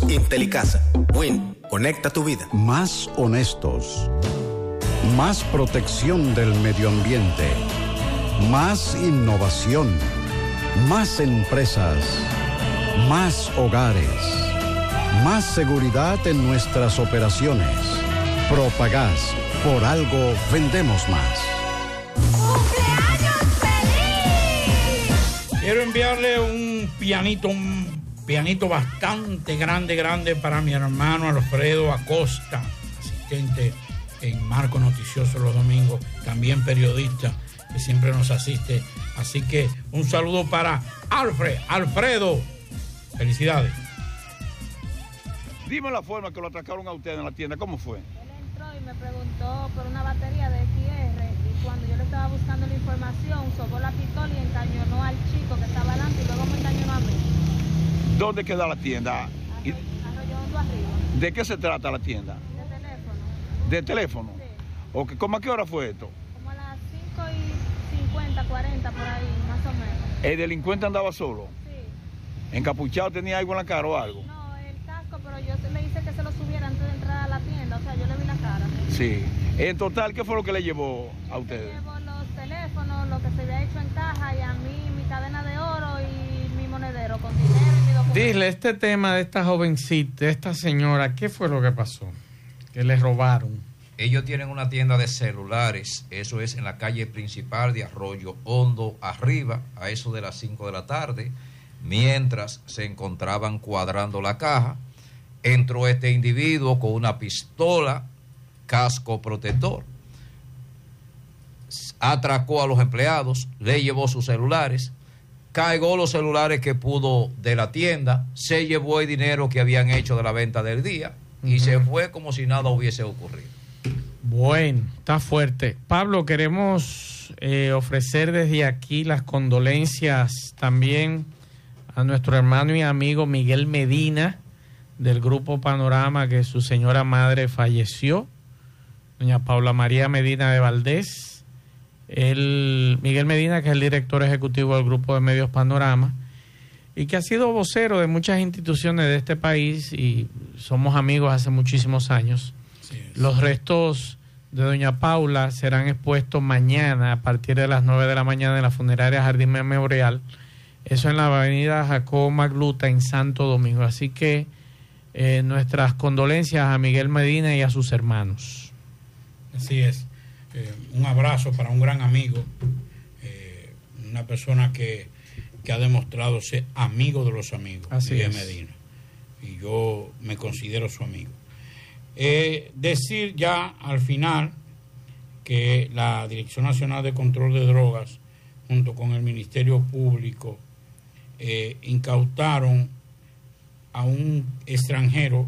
Intelicasa. Win. Conecta tu vida. Más honestos. Más protección del medio ambiente. Más innovación. Más empresas. Más hogares. Más seguridad en nuestras operaciones. Propagás. Por algo vendemos más. ¡Cumpleaños feliz! Quiero enviarle un pianito bastante grande para mi hermano Alfredo Acosta, asistente en Marco Noticioso los domingos, también periodista que siempre nos asiste. Así que un saludo para Alfredo. Felicidades. Dime la forma que lo atracaron a usted en la tienda, ¿cómo fue? Él entró y me preguntó por una batería de XR y cuando yo le estaba buscando la información, sacó la pistola y encañonó al chico que estaba adelante y luego me encañonó a mí. ¿Dónde queda la tienda? Arroyo Hondo arriba. ¿De qué se trata la tienda? De teléfono. ¿De teléfono? Sí. Okay. ¿Cómo a qué hora fue esto? Como a las 5:50, 40 por ahí, más o menos. ¿El delincuente andaba solo? Sí. ¿Encapuchado tenía algo en la cara o algo? No, el casco, pero yo le hice que se lo subiera antes de entrar a la tienda, o sea, yo le vi la cara. Sí. En total, ¿qué fue lo que le llevó a ustedes? Llevo los teléfonos, lo que se había hecho en caja y a mí mi cadena de oro y mi monedero con dinero y mi documento. Dile, este tema de esta jovencita, de esta señora, ¿qué fue lo que pasó? Que le robaron. Ellos tienen una tienda de celulares, eso es en la calle principal de Arroyo Hondo arriba, a eso de las 5 de la tarde, mientras se encontraban cuadrando la caja, entró este individuo con una pistola, casco protector, atracó a los empleados, le llevó sus celulares, cargó los celulares que pudo de la tienda, se llevó el dinero que habían hecho de la venta del día y se fue como si nada hubiese ocurrido. Bueno, está fuerte. Pablo, queremos ofrecer desde aquí las condolencias también a nuestro hermano y amigo Miguel Medina del Grupo Panorama, que su señora madre falleció, doña Paula María Medina de Valdés. Miguel Medina, que es el director ejecutivo del Grupo de Medios Panorama y que ha sido vocero de muchas instituciones de este país y somos amigos hace muchísimos años. Los restos de doña Paula serán expuestos mañana a partir de las 9 de la mañana en la funeraria Jardín Memorial, eso en la avenida Jacobo Magluta en Santo Domingo. Así que nuestras condolencias a Miguel Medina y a sus hermanos. Así es. Un abrazo para un gran amigo, una persona que ha demostrado ser amigo de los amigos, Miguel Medina, y yo me considero su amigo. Decir ya al final que la Dirección Nacional de Control de Drogas junto con el Ministerio Público incautaron a un extranjero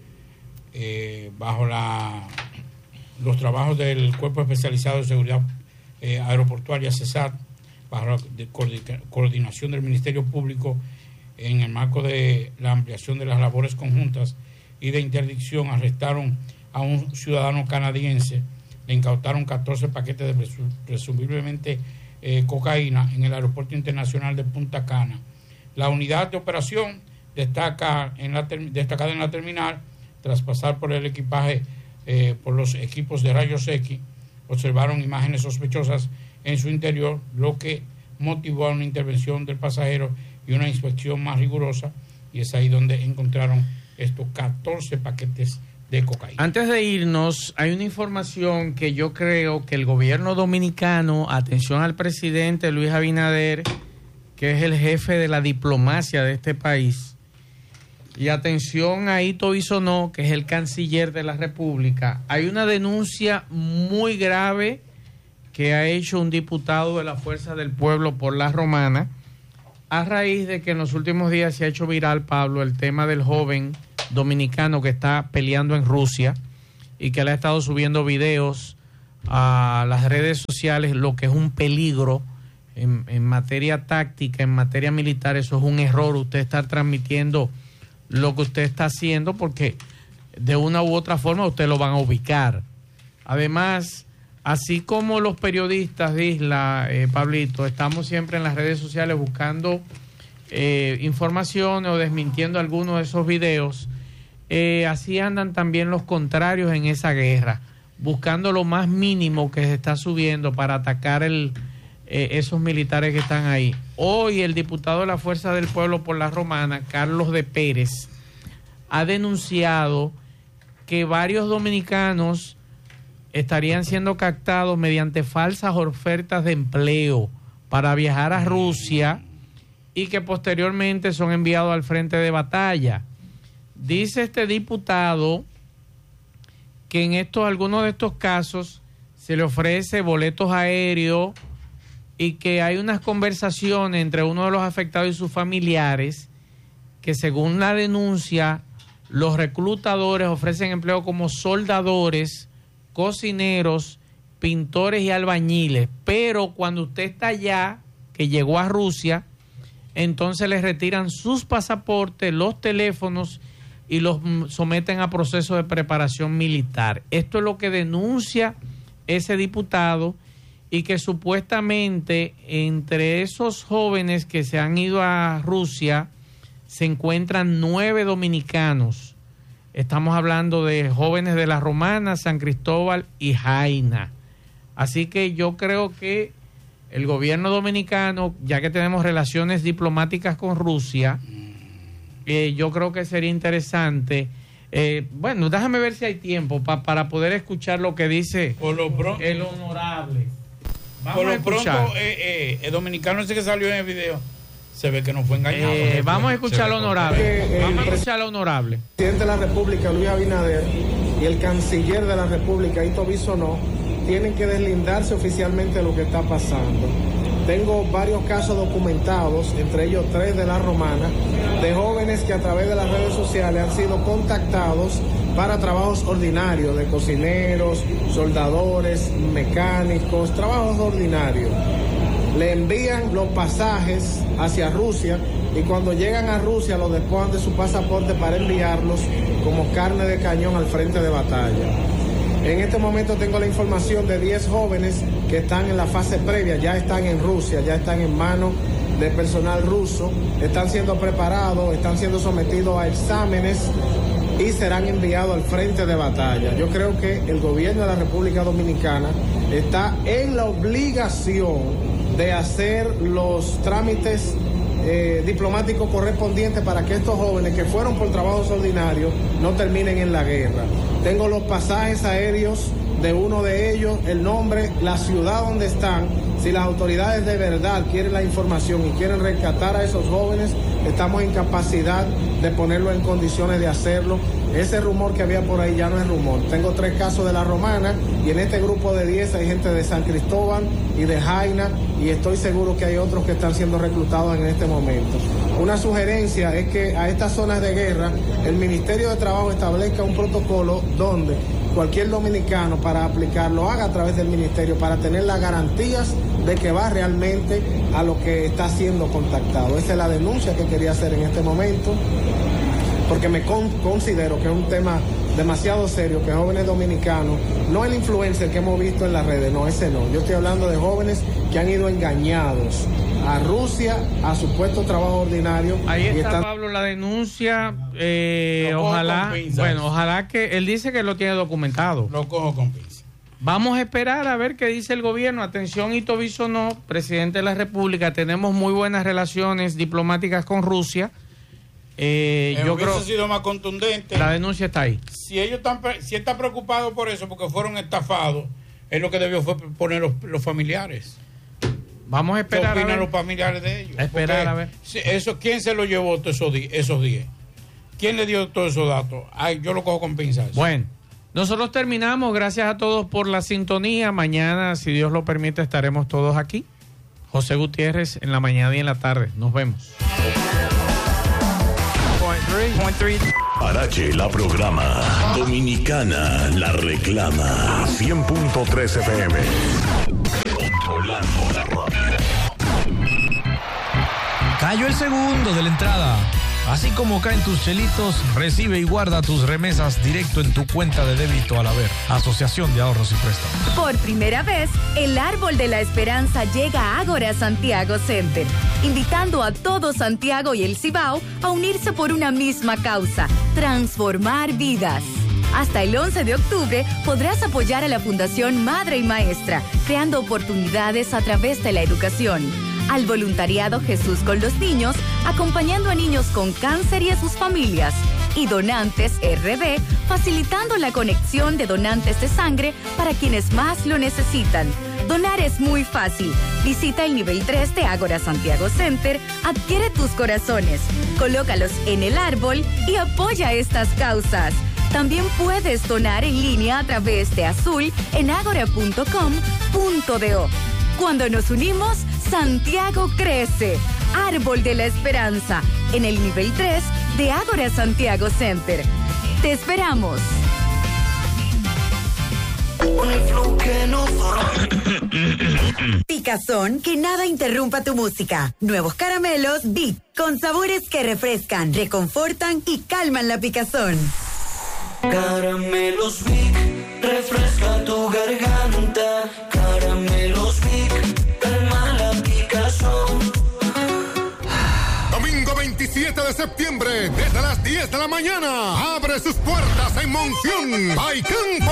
bajo los trabajos del Cuerpo Especializado de Seguridad Aeroportuaria CESAR, bajo la coordinación del Ministerio Público en el marco de la ampliación de las labores conjuntas y de interdicción. Arrestaron a un ciudadano canadiense, le incautaron 14 paquetes de presumiblemente cocaína en el Aeropuerto Internacional de Punta Cana. La unidad de operación destacada en la terminal, tras pasar por el equipaje, por los equipos de rayos X, observaron imágenes sospechosas en su interior, lo que motivó a una intervención del pasajero y una inspección más rigurosa, y es ahí donde encontraron estos 14 paquetes de cocaína. Antes de irnos, hay una información que yo creo que el gobierno dominicano, atención al presidente Luis Abinader, que es el jefe de la diplomacia de este país, y atención a Ito Bisonó, que es el canciller de la República, hay una denuncia muy grave que ha hecho un diputado de la Fuerza del Pueblo por La Romana, a raíz de que en los últimos días se ha hecho viral, Pablo, el tema del joven dominicano que está peleando en Rusia y que le ha estado subiendo videos a las redes sociales, lo que es un peligro en materia táctica, en materia militar. Eso es un error, usted estar transmitiendo lo que usted está haciendo, porque de una u otra forma usted lo van a ubicar. Además, así como los periodistas de Isla, Pablito, estamos siempre en las redes sociales buscando información o desmintiendo algunos de esos videos. así andan también los contrarios en esa guerra, buscando lo más mínimo que se está subiendo para atacar esos militares que están ahí. Hoy el diputado de la Fuerza del Pueblo por la Romana, Carlos de Pérez, ha denunciado que varios dominicanos estarían siendo captados mediante falsas ofertas de empleo para viajar a Rusia y que posteriormente son enviados al frente de batalla. Dice este diputado que en algunos de estos casos se le ofrece boletos aéreos y que hay unas conversaciones entre uno de los afectados y sus familiares que, según la denuncia, los reclutadores ofrecen empleo como soldadores, cocineros, pintores y albañiles, pero cuando usted está allá, que llegó a Rusia, entonces les retiran sus pasaportes, los teléfonos y los someten a proceso de preparación militar. Esto es lo que denuncia ese diputado, y que supuestamente entre esos jóvenes que se han ido a Rusia se encuentran 9 dominicanos. Estamos hablando de jóvenes de La Romana, San Cristóbal y Jaina. Así que yo creo que el gobierno dominicano, ya que tenemos relaciones diplomáticas con Rusia, yo creo que sería interesante. Bueno, déjame ver si hay tiempo para poder escuchar lo que dice el honorable. Por lo pronto, el dominicano ese que salió en el video se ve que no fue engañado. Vamos a escuchar al honorable. Vamos a escuchar al honorable. El presidente de la República, Luis Abinader, y el canciller de la República, Ito Bisonó, tienen que deslindarse oficialmente de lo que está pasando. Tengo varios casos documentados, entre ellos 3 de La Romana, de jóvenes que a través de las redes sociales han sido contactados para trabajos ordinarios, de cocineros, soldadores, mecánicos, trabajos ordinarios. Le envían los pasajes hacia Rusia y cuando llegan a Rusia los despojan de su pasaporte para enviarlos como carne de cañón al frente de batalla. En este momento tengo la información de 10 jóvenes que están en la fase previa, ya están en Rusia, ya están en manos de personal ruso, están siendo preparados, están siendo sometidos a exámenes y serán enviados al frente de batalla. Yo creo que el gobierno de la República Dominicana está en la obligación de hacer los trámites diplomáticos correspondientes para que estos jóvenes que fueron por trabajos ordinarios no terminen en la guerra. Tengo los pasajes aéreos de uno de ellos, el nombre, la ciudad donde están. Si las autoridades de verdad quieren la información y quieren rescatar a esos jóvenes, estamos en capacidad de ponerlo en condiciones de hacerlo. Ese rumor que había por ahí ya no es rumor. Tengo 3 casos de La Romana y en este grupo de 10 hay gente de San Cristóbal y de Jaina, y estoy seguro que hay otros que están siendo reclutados en este momento. Una sugerencia es que a estas zonas de guerra el Ministerio de Trabajo establezca un protocolo donde cualquier dominicano para aplicarlo haga a través del ministerio para tener las garantías de que va realmente a lo que está siendo contactado. Esa es la denuncia que quería hacer en este momento, porque me considero que es un tema demasiado serio, que jóvenes dominicanos, no el influencer que hemos visto en las redes, no, ese no. Yo estoy hablando de jóvenes que han ido engañados a Rusia, a supuesto trabajo ordinario. Ahí está, Pablo, la denuncia. Ojalá, bueno, ojalá que él dice que lo tiene documentado. Lo cojo con pinza. Vamos a esperar a ver qué dice el gobierno. Atención, Ito Bisonó, presidente de la República. Tenemos muy buenas relaciones diplomáticas con Rusia. Yo creo sido más contundente. La denuncia está ahí. Si ellos están preocupados por eso, porque fueron estafados, es lo que debió fue poner los familiares. Vamos a esperar. ¿Qué opinan los familiares de ellos? Esperar a ver. ¿Quién se lo llevó todos esos 10? ¿Quién le dio todos esos datos? Ay, yo lo cojo con pinzas. Bueno, nosotros terminamos. Gracias a todos por la sintonía. Mañana, si Dios lo permite, estaremos todos aquí. José Gutiérrez en la mañana y en la tarde. Nos vemos. Arache la programa. Dominicana la reclama. 100.3 FM. Controlando la radio. Cayó el segundo de la entrada. Así como caen tus chelitos, recibe y guarda tus remesas directo en tu cuenta de débito al haber. Asociación de Ahorros y Préstamos. Por primera vez, el Árbol de la Esperanza llega a Ágora Santiago Center, invitando a todo Santiago y el Cibao a unirse por una misma causa: transformar vidas. Hasta el 11 de octubre podrás apoyar a la Fundación Madre y Maestra, creando oportunidades a través de la educación. Al voluntariado Jesús con los Niños, acompañando a niños con cáncer y a sus familias. Y Donantes RD, facilitando la conexión de donantes de sangre para quienes más lo necesitan. Donar es muy fácil. Visita el nivel 3 de Ágora Santiago Center, adquiere tus corazones, colócalos en el árbol y apoya estas causas. También puedes donar en línea a través de Azul en agora.com.do. Cuando nos unimos, Santiago crece. Árbol de la Esperanza, en el nivel 3 de Ágora Santiago Center. Te esperamos. Picazón, que nada interrumpa tu música. Nuevos caramelos Vic, con sabores que refrescan, reconfortan y calman la picazón. Caramelos Vic, refresca tu garganta. Caramelos Vic, calma la picazón. Domingo 27 de septiembre, desde las 10 de la mañana, abre sus puertas en Monción. Baikán